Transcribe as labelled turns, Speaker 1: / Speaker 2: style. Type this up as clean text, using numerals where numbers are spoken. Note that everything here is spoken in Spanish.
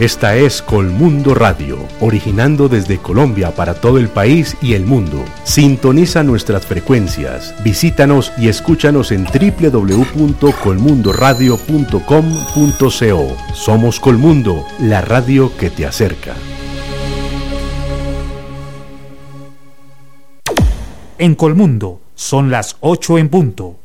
Speaker 1: Esta es Colmundo Radio, originando desde Colombia para todo el país y el mundo. Sintoniza nuestras frecuencias, visítanos y escúchanos en www.colmundoradio.com.co. Somos Colmundo, la radio que te acerca.
Speaker 2: En Colmundo son las 8 en punto.